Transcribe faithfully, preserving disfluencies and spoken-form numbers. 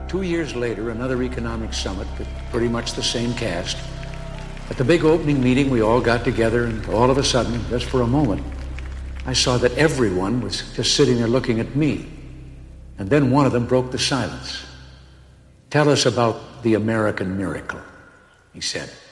Two years later, another economic summit with pretty much the same cast. At the big opening meeting, we all got together, and all of a sudden, just for a moment, I saw that everyone was just sitting there looking at me. And then one of them broke the silence. "Tell us about the American miracle," he said.